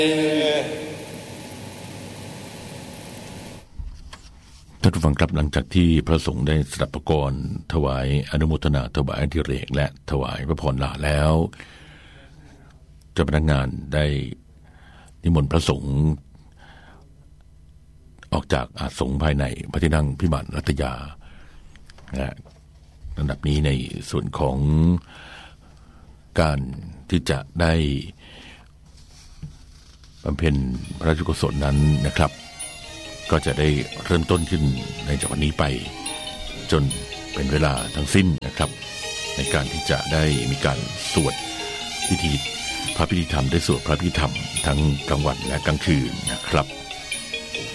ท่านผู้ฟังครับหลังจากที่พระสงฆ์ได้สดับประกรณ์ถวายอนุโมทนาถวายอดิเรกและถวายพระพรลาแล้วเจ้าพนักงานได้นิมนต์พระสงฆ์ออกจากอาสงฆ์ภายในพระที่นั่งพิมานรัตยาลำดับนี้ในส่วนของการที่จะได้บำเพ็ญพระราชกุศลนั้นนะครับก็จะได้เริ่มต้นขึ้นในจากวันนี้ไปจนเป็นเวลาทั้งสิ้นนะครับในการที่จะได้มีการสวดพิธีพระพิธีธรรมได้สวดพระพิธีธรรมทั้งกลางวันและกลางคืนนะครับ